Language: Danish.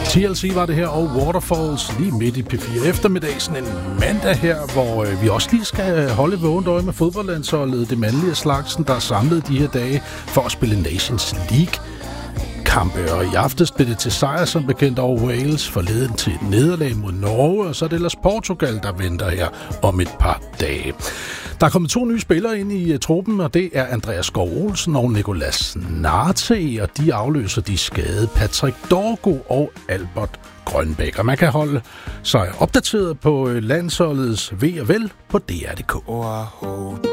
TLC var det her, og Waterfalls lige midt i P4 eftermiddag. Sådan en mandag her, hvor vi også lige skal holde vågent øje med fodboldlandsholdet, det mandlige slagsen, der er samlet de her dage for at spille Nations League-kampe. Og i aftes blev det til sejr, som bekendt, over Wales, forleden til nederlag mod Norge, og så er det ellers Portugal, der venter her om et par dage. Der er kommet 2 nye spillere ind i truppen, og det er Andreas Skov Olsen og Nicolas Narte, og de afløser de skadede Patrick Dorgo og Albert Grønbæk. Og man kan holde sig opdateret på landsholdets ve og vel på DR.dk.